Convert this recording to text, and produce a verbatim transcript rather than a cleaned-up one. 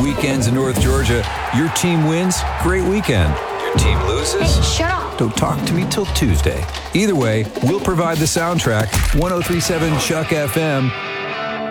weekends in North Georgia. Your team wins, great weekend. Your team loses? Hey, shut up. Don't talk to me till Tuesday. Either way, we'll provide the soundtrack. ten thirty-seven Chuck F M.